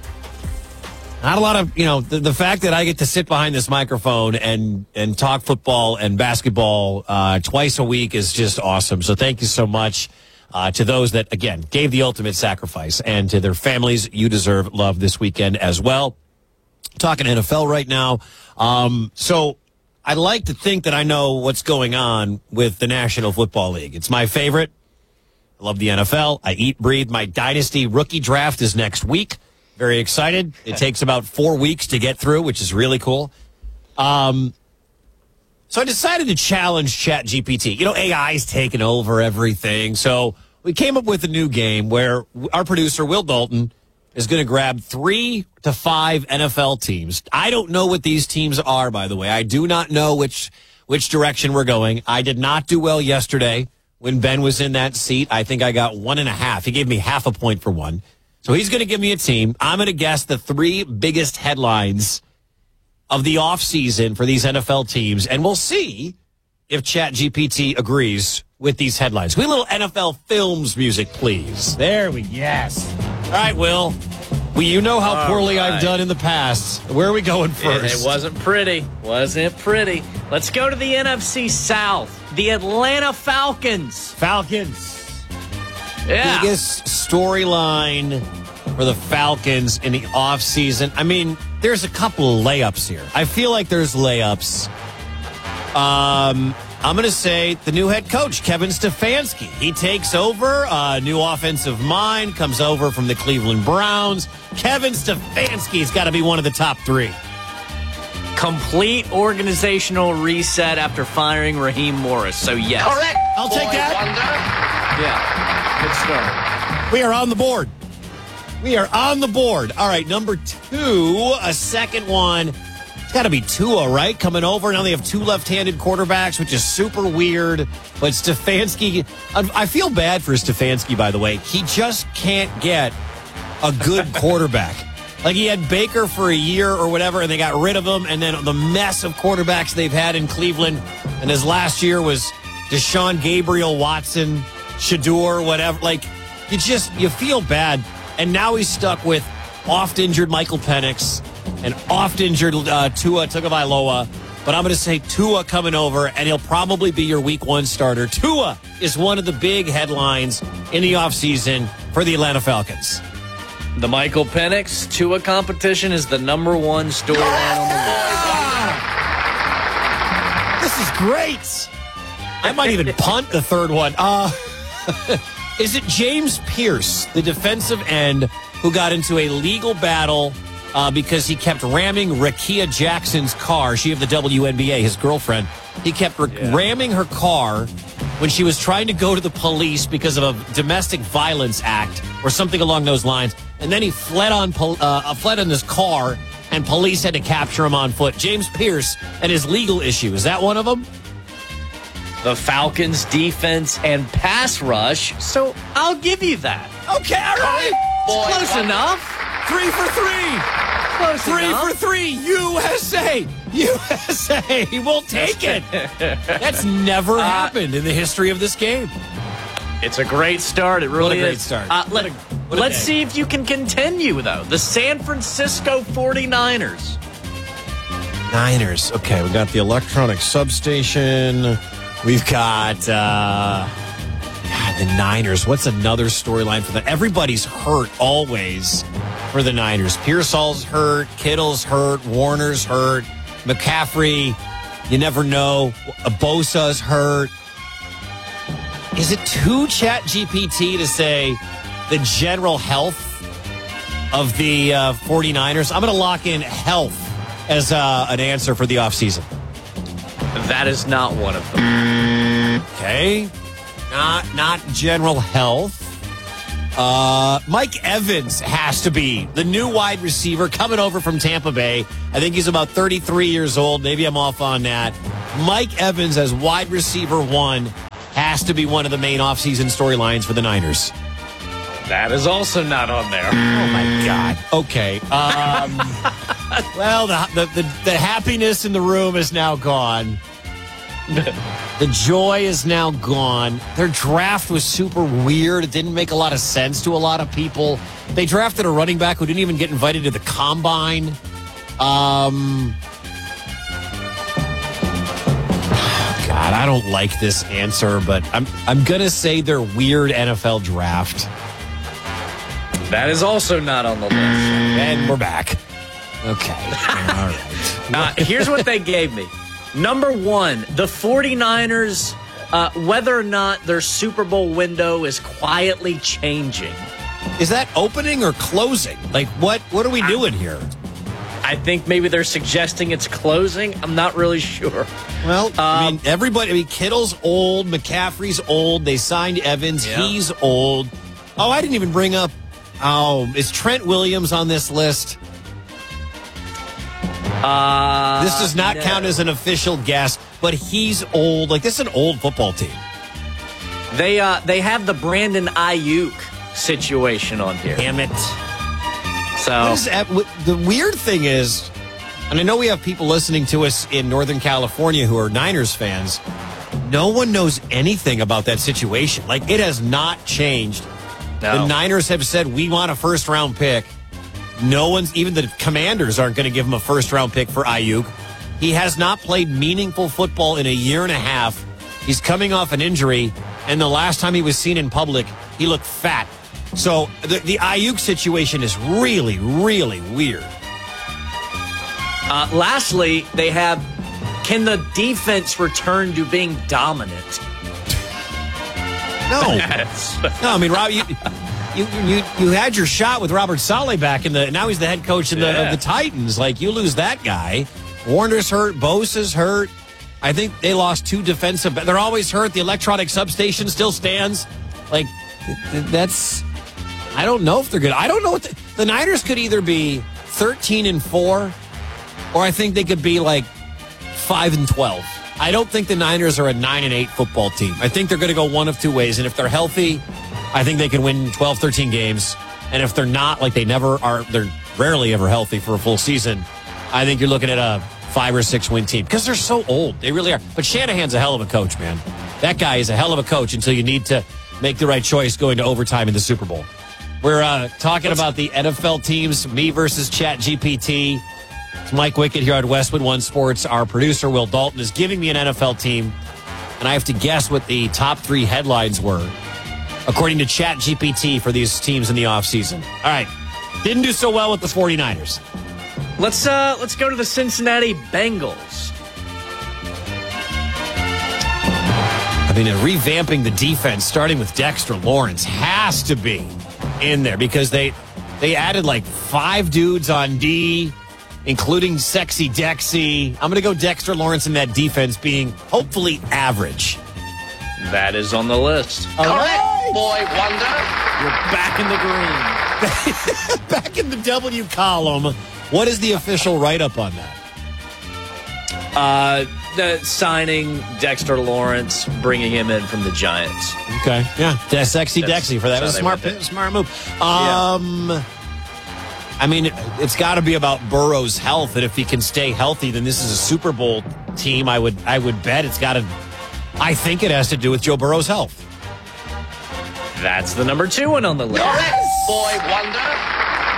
not a lot of, you know, the, the fact that I get to sit behind this microphone and, and talk football and basketball uh, twice a week is just awesome. So thank you so much uh, to those that, again, gave the ultimate sacrifice, and to their families. You deserve love this weekend as well. Talking N F L right now. Um, so I like to think that I know what's going on with the National Football League. It's my favorite. I love the N F L. I eat, breathe. My dynasty rookie draft is next week. Very excited. It takes about four weeks to get through, which is really cool. Um, so I decided to challenge ChatGPT. You know, A I's taken over everything. So we came up with a new game where our producer, Will Dalton, is going to grab three to five N F L teams. I don't know what these teams are, by the way. I do not know which which direction we're going. I did not do well yesterday when Ben was in that seat. I think I got one and a half. He gave me half a point for one. So he's going to give me a team. I'm going to guess the three biggest headlines of the offseason for these N F L teams, and we'll see if ChatGPT agrees with these headlines. We a little N F L films music, please. There we yes. All right, Will. Well, you know how poorly right. I've done in the past. Where are we going first? It, it wasn't pretty. Wasn't pretty. Let's go to the N F C South. The Atlanta Falcons. Falcons. Yeah. Biggest storyline for the Falcons in the offseason. I mean, there's a couple of layups here. I feel like there's layups. Um, I'm going to say the new head coach, Kevin Stefanski. He takes over, uh, new offensive mind, comes over from the Cleveland Browns. Kevin Stefanski's got to be one of the top three. Complete organizational reset after firing Raheem Morris. So, yes. Correct. I'll take that. Wonder. Yeah. Good start. We are on the board. We are on the board. All right, number two, a second one. It's got to be Tua, right? Coming over. Now they have two left-handed quarterbacks, which is super weird. But Stefanski, I feel bad for Stefanski, by the way. He just can't get a good quarterback. Like, he had Baker for a year or whatever, and they got rid of him. And then the mess of quarterbacks they've had in Cleveland. And his last year was Deshaun Gabriel, Watson, Shador, whatever. Like, you just, you feel bad. And now he's stuck with oft-injured Michael Penix and oft-injured uh, Tua Tagovailoa. But I'm going to say Tua coming over, and he'll probably be your week one starter. Tua is one of the big headlines in the offseason for the Atlanta Falcons. The Michael Penix Tua competition is the number one storyline on the list. This is great. I might even punt the third one. Uh, is it James Pierce, the defensive end, who got into a legal battle uh, because he kept ramming Rakia Jackson's car, she of the W N B A, his girlfriend. He kept r- yeah. ramming her car when she was trying to go to the police because of a domestic violence act or something along those lines. And then he fled on pol- uh, fled in his car, and police had to capture him on foot. James Pierce and his legal issue. Is that one of them? The Falcons' defense and pass rush, so I'll give you that. Okay, all right. Boy, Close boy. enough. Three for three. Close three enough. for three. U S A. U S A. We'll take it. That's never uh, happened in the history of this game. It's a great start. It really what a great is. start. Uh, let, let's see if you can continue, though. The San Francisco forty-niners. Niners. Okay, we got the electronic substation. We've got uh, God, the Niners. What's another storyline for them? Everybody's hurt always for the Niners. Pearsall's hurt. Kittle's hurt. Warner's hurt. McCaffrey, you never know. Bosa's hurt. is it too Chat G P T to say the general health of the uh, 49ers? I'm going to lock in health as uh, an answer for the offseason. That is not one of them. Okay. Not, not general health. Uh, Mike Evans has to be the new wide receiver coming over from Tampa Bay. I think he's about thirty-three years old. Maybe I'm off on that. Mike Evans as wide receiver one has to be one of the main offseason storylines for the Niners. That is also not on there. Oh, my God. Okay. Um, well, the, the, the, the happiness in the room is now gone. The joy is now gone. Their draft was super weird. It didn't make a lot of sense to a lot of people. They drafted a running back who didn't even get invited to the combine. Um, God, I don't like this answer, but I'm I'm gonna say their weird N F L draft. That is also not on the list. And we're back. Okay. All right. Uh, here's what they gave me. Number one, the 49ers, uh, whether or not their Super Bowl window is quietly changing. Is that opening or closing? Like, what, what are we doing here? I think maybe they're suggesting it's closing. I'm not really sure. Well, um, I mean, everybody, I mean, Kittle's old, McCaffrey's old. They signed Evans. Yeah. He's old. Oh, I didn't even bring up, oh, is Trent Williams on this list? Uh, this does not no. count as an official guess, but he's old. Like, this is an old football team. They uh, they have the Brandon Ayuk situation on here. Damn it. So what is that? The weird thing is, and I know we have people listening to us in Northern California who are Niners fans, no one knows anything about that situation. Like, it has not changed. No. The Niners have said, we want a first-round pick. No one's, even the Commanders aren't going to give him a first-round pick for Ayuk. He has not played meaningful football in a year and a half. He's coming off an injury, and the last time he was seen in public, he looked fat. So the, the Ayuk situation is really, really weird. Uh, lastly, they have, can the defense return to being dominant? No. No, I mean, Rob, you... You, you you had your shot with Robert Saleh back in the. Now he's the head coach of the, yeah. of the Titans. Like, you lose that guy. Warner's hurt. Bosa's hurt. I think they lost two defensive. They're always hurt. The electronic substation still stands. Like, that's. I don't know if they're good. I don't know what the, the Niners could either be thirteen and four, or I think they could be like five and twelve. I don't think the Niners are a nine and eight football team. I think they're going to go one of two ways, and if they're healthy, I think they can win twelve, thirteen games. And if they're not, like they never are, they're rarely ever healthy for a full season, I think you're looking at a five or six win team because they're so old. They really are. But Shanahan's a hell of a coach, man. That guy is a hell of a coach until you need to make the right choice going to overtime in the Super Bowl. We're uh, talking about the N F L teams, me versus Chat G P T. It's Mike Wickett here on Westwood One Sports. Our producer, Will Dalton, is giving me an N F L team, and I have to guess what the top three headlines were, according to Chat G P T, for these teams in the offseason. All right. Didn't do so well with the 49ers. Let's uh, let's go to the Cincinnati Bengals. I mean, revamping the defense, starting with Dexter Lawrence, has to be in there because they they added like five dudes on D, including Sexy Dexy. I'm going to go Dexter Lawrence in that defense being hopefully average. That is on the list. All right. Boy wonder. You're back in the green. Back in the W column. What is the official write-up on that? Uh, the signing Dexter Lawrence, bringing him in from the Giants. Okay, yeah, that's Sexy That's- Dexy for that. It was a smart, smart move. Um, yeah. I mean, it, it's got to be about Burrow's health, and if he can stay healthy, then this is a Super Bowl team. I would, I would bet it's got to. I think it has to do with Joe Burrow's health. That's the number two one on the list. Boy wonder.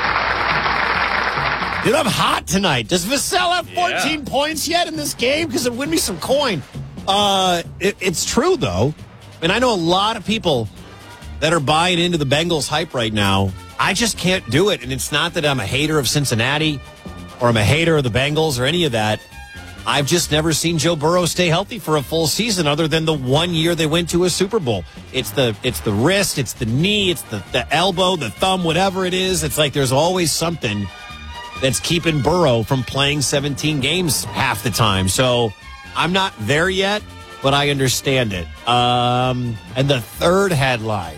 Dude, I'm hot tonight. Does Vassell have fourteen Yeah. points yet in this game? Because it would win me some coin. Uh, it, it's true, though. And I know a lot of people that are buying into the Bengals hype right now. I just can't do it. And it's not that I'm a hater of Cincinnati or I'm a hater of the Bengals or any of that. I've just never seen Joe Burrow stay healthy for a full season other than the one year they went to a Super Bowl. It's the it's the wrist, it's the knee, it's the, the elbow, the thumb, whatever it is. It's like there's always something that's keeping Burrow from playing seventeen games half the time. So I'm not there yet, but I understand it. Um, and the third headline.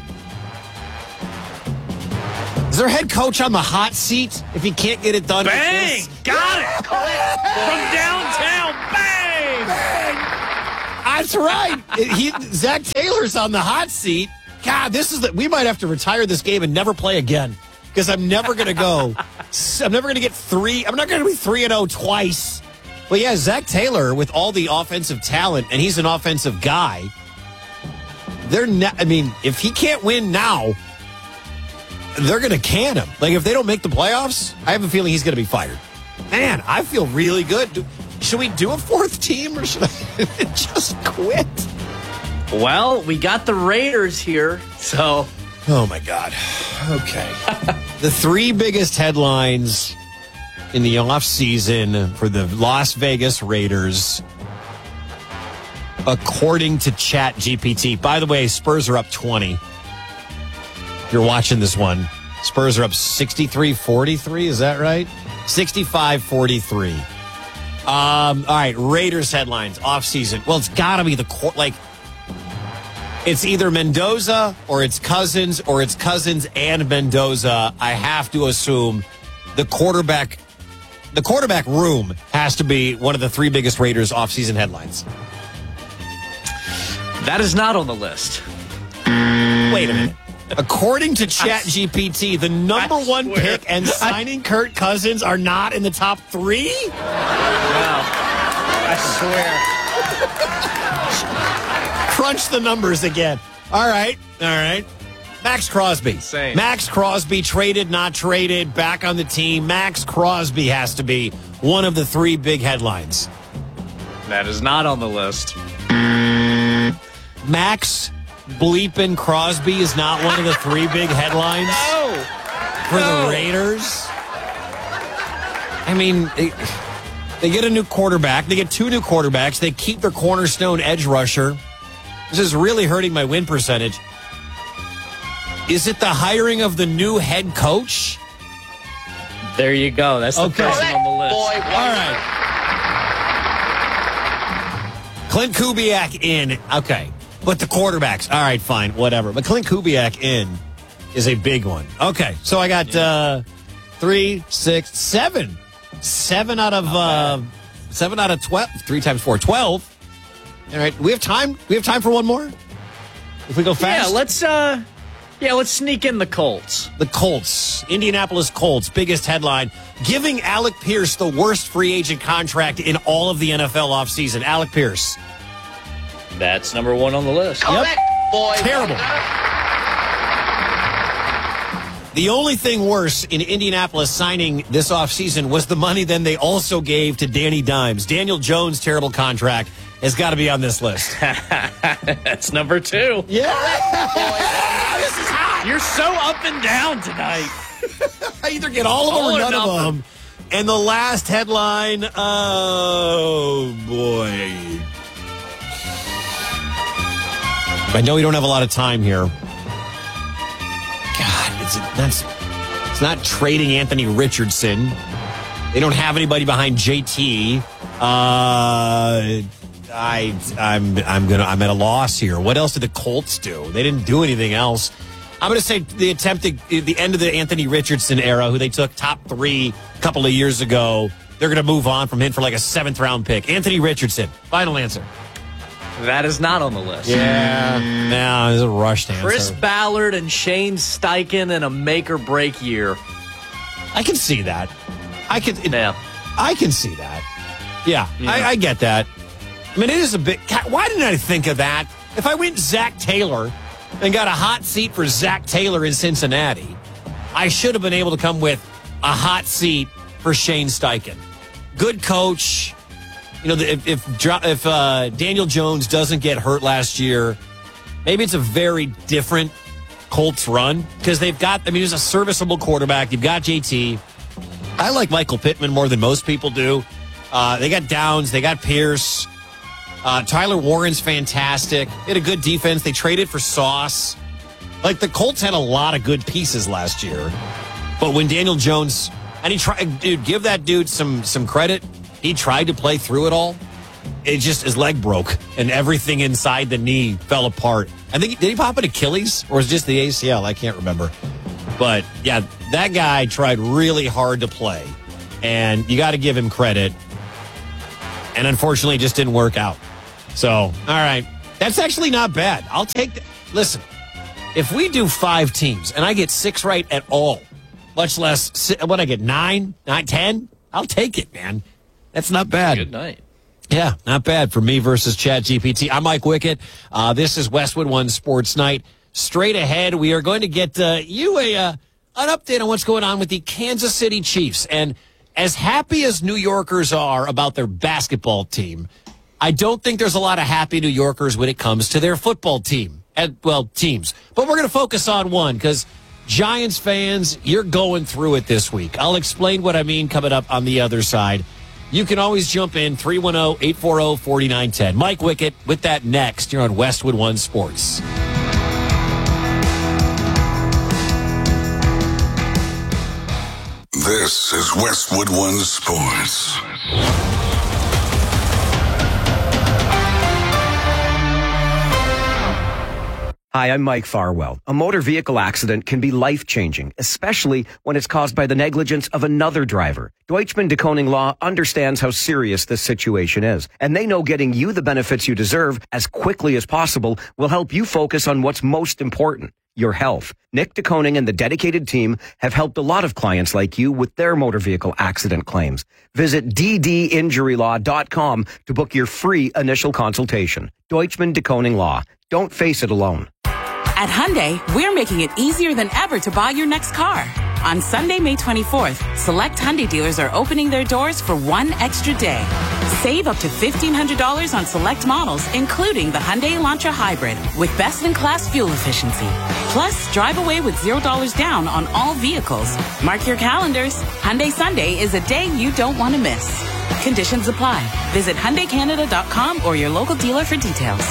Is their head coach on the hot seat if he can't get it done? Bang! Got it! From downtown, bang! Bang! That's right. He, Zach Taylor's on the hot seat. God, this is the, we might have to retire this game and never play again because I'm never going to go. I'm never going to get three. I'm not going to be three and zero twice. But yeah, Zach Taylor with all the offensive talent, and he's an offensive guy. They're not. I mean, if he can't win now, they're going to can him. Like, if they don't make the playoffs, I have a feeling he's going to be fired. Man, I feel really good. Do, should we do a fourth team or should I just quit? Well, we got the Raiders here, so. Oh, my God. Okay. The three biggest headlines in the offseason for the Las Vegas Raiders, according to Chat G P T. By the way, Spurs are up twenty. You're watching this one. Spurs are up sixty-three forty-three. Is that right? sixty-five forty-three. Um, all right, Raiders headlines, offseason. Well, it's got to be the court. Like, it's either Mendoza or it's Cousins or it's Cousins and Mendoza. I have to assume the quarterback, the quarterback room has to be one of the three biggest Raiders offseason headlines. That is not on the list. Wait a minute. According to Chat G P T, the number I one swear. pick and signing I, Kirk Cousins are not in the top three? No. I swear. Crunch the numbers again. All right. All right. Max Crosby. Same. Max Crosby traded, not traded, back on the team. Max Crosby has to be one of the three big headlines. That is not on the list. Max bleeping Crosby is not one of the three big headlines no. for no. the Raiders. I mean, they, they get a new quarterback. They get two new quarterbacks. They keep their cornerstone edge rusher. This is really hurting my win percentage. Is it the hiring of the new head coach? There you go. That's the okay. person on the list. Boy, all right. Clint Kubiak in. Okay. But the quarterbacks, all right, fine, whatever. But Clint Kubiak in is a big one. Okay, so I got uh, three, six, seven, seven out of uh, seven out of twelve. Three times four, twelve. All right, we have time. We have time for one more. If we go fast, yeah. Let's uh, yeah, let's sneak in the Colts. The Colts, Indianapolis Colts, biggest headline: giving Alec Pierce the worst free agent contract in all of the N F L offseason. Alec Pierce. That's number one on the list. Yep. Boy. Terrible. The only thing worse in Indianapolis signing this offseason was the money then they also gave to Danny Dimes. Daniel Jones' terrible contract has got to be on this list. That's number two. Yeah. This is hot. You're so up and down tonight. I either get all of them all or none of them. And the last headline, oh, boy. I know we don't have a lot of time here. God, it's, that's, it's not trading Anthony Richardson. They don't have anybody behind J T. Uh, I, I'm, I'm gonna, I'm at a loss here. What else did the Colts do? They didn't do anything else. I'm going to say the attempt at the end of the Anthony Richardson era, who they took top three a couple of years ago. They're going to move on from him for like a seventh round pick. Anthony Richardson. Final answer. That is not on the list. Yeah, no, it's a rushed answer. Chris Ballard and Shane Steichen in a make or break year. I can see that. I can. It, yeah. I can see that. Yeah, yeah. I, I get that. I mean, it is a bit. Why didn't I think of that? If I went Zach Taylor and got a hot seat for Zach Taylor in Cincinnati, I should have been able to come with a hot seat for Shane Steichen. Good coach. You know, if if, if uh, Daniel Jones doesn't get hurt last year, maybe it's a very different Colts run because they've got, I mean, he's a serviceable quarterback. You've got J T. I like Michael Pittman more than most people do. Uh, they got Downs. They got Pierce. Uh, Tyler Warren's fantastic. They had a good defense. They traded for Sauce. Like, the Colts had a lot of good pieces last year. But when Daniel Jones, and he tried, dude, give that dude some some credit. He tried to play through it all. It just, his leg broke, and everything inside the knee fell apart. I think, did he pop an Achilles, or was it just the A C L? I can't remember. But, yeah, that guy tried really hard to play, and you got to give him credit. And unfortunately, it just didn't work out. So, all right, that's actually not bad. I'll take that. Listen, if we do five teams, and I get six right at all, much less, what, I get nine, nine, ten, I'll take it, man. That's not bad. Good night. Yeah, not bad for me versus ChatGPT. I'm Mike Wickett. Uh, this is Westwood One Sports Night. Straight ahead, we are going to get uh, you a uh, an update on what's going on with the Kansas City Chiefs. And as happy as New Yorkers are about their basketball team, I don't think there's a lot of happy New Yorkers when it comes to their football team. And, well, teams. But we're going to focus on one because Giants fans, you're going through it this week. I'll explain what I mean coming up on the other side. You can always jump in, three one zero, eight four zero, four nine one zero. Mike Wickett with that next. You're on Westwood One Sports. This is Westwood One Sports. Hi, I'm Mike Farwell. A motor vehicle accident can be life-changing, especially when it's caused by the negligence of another driver. Deutschman de Koning Law understands how serious this situation is, and they know getting you the benefits you deserve as quickly as possible will help you focus on what's most important, your health. Nick de Koning and the dedicated team have helped a lot of clients like you with their motor vehicle accident claims. Visit d d injury law dot com to book your free initial consultation. Deutschman de Koning Law. Don't face it alone. At Hyundai, we're making it easier than ever to buy your next car. On Sunday, May twenty-fourth, select Hyundai dealers are opening their doors for one extra day. Save up to fifteen hundred dollars on select models, including the Hyundai Elantra Hybrid, with best-in-class fuel efficiency. Plus, drive away with zero dollars down on all vehicles. Mark your calendars. Hyundai Sunday is a day you don't want to miss. Conditions apply. Visit Hyundai Canada dot com or your local dealer for details.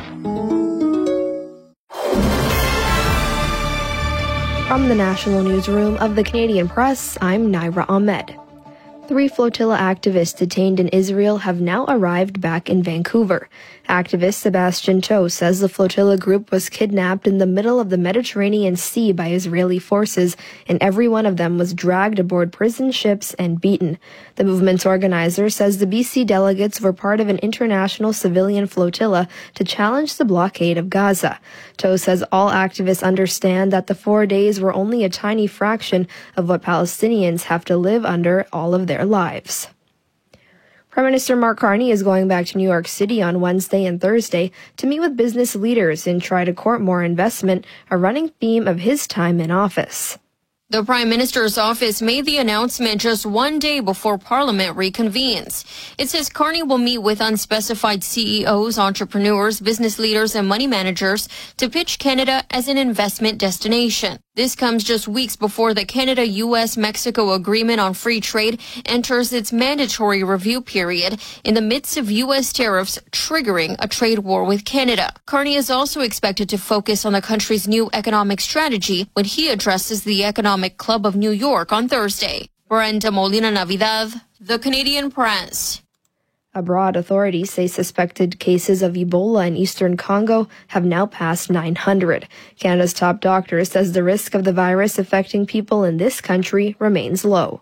From the National Newsroom of the Canadian Press, I'm Naira Ahmed. Three flotilla activists detained in Israel have now arrived back in Vancouver. Activist Sebastian Cho says the flotilla group was kidnapped in the middle of the Mediterranean Sea by Israeli forces, and every one of them was dragged aboard prison ships and beaten. The movement's organizer says the B C delegates were part of an international civilian flotilla to challenge the blockade of Gaza. Cho says all activists understand that the four days were only a tiny fraction of what Palestinians have to live under all of their lives. Prime Minister Mark Carney is going back to New York City on Wednesday and Thursday to meet with business leaders and try to court more investment, a running theme of his time in office. The Prime Minister's office made the announcement just one day before Parliament reconvenes. It says Carney will meet with unspecified C E Os, entrepreneurs, business leaders, and money managers to pitch Canada as an investment destination. This comes just weeks before the Canada-U S Mexico Agreement on Free Trade enters its mandatory review period in the midst of U S tariffs triggering a trade war with Canada. Carney is also expected to focus on the country's new economic strategy when he addresses the Economic Club of New York on Thursday. Brenda Molina Navidad, The Canadian Press. Abroad, authorities say suspected cases of Ebola in eastern Congo have now passed nine hundred. Canada's top doctor says the risk of the virus affecting people in this country remains low.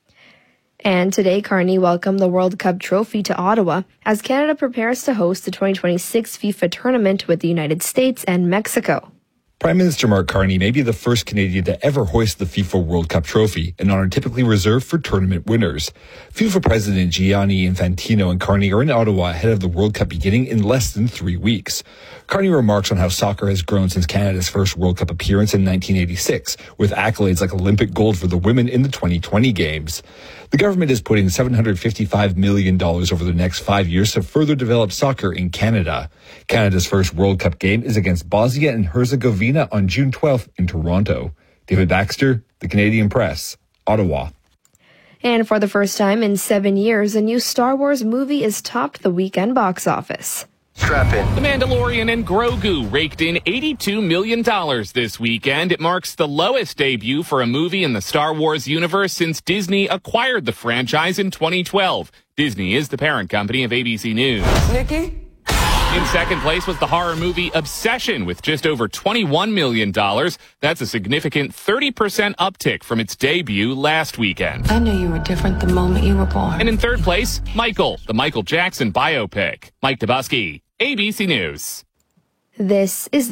And today, Carney welcomed the World Cup trophy to Ottawa as Canada prepares to host the twenty twenty-six FIFA tournament with the United States and Mexico. Prime Minister Mark Carney may be the first Canadian to ever hoist the FIFA World Cup trophy, an honor typically reserved for tournament winners. FIFA President Gianni Infantino and Carney are in Ottawa ahead of the World Cup beginning in less than three weeks. Carney remarks on how soccer has grown since Canada's first World Cup appearance in nineteen eighty-six, with accolades like Olympic gold for the women in the twenty twenty games. The government is putting seven hundred fifty-five million dollars over the next five years to further develop soccer in Canada. Canada's first World Cup game is against Bosnia and Herzegovina on June twelfth in Toronto. David Baxter, The Canadian Press, Ottawa. And for the first time in seven years, a new Star Wars movie has topped the weekend box office. Strap in. The Mandalorian and Grogu raked in eighty-two million dollars this weekend. It marks the lowest debut for a movie in the Star Wars universe since Disney acquired the franchise in twenty twelve. Disney is the parent company of A B C News. Nikki? In second place was the horror movie Obsession with just over twenty-one million dollars. That's a significant thirty percent uptick from its debut last weekend. I knew you were different the moment you were born. And in third place, Michael, the Michael Jackson biopic. Mike Dubusky, A B C News. This is